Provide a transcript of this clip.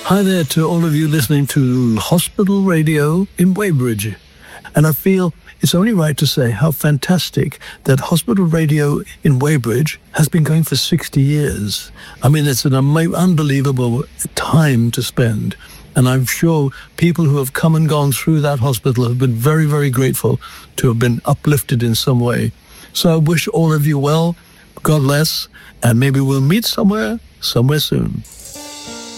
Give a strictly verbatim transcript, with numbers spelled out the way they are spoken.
Hi there to all of you listening to Hospital Radio in Weybridge. And I feel it's only right to say how fantastic that Hospital Radio in Weybridge has been going for sixty years. I mean, it's an am- unbelievable time to spend. And I'm sure people who have come and gone through that hospital have been very, very grateful to have been uplifted in some way. So I wish all of you well, God bless, and maybe we'll meet somewhere, somewhere soon.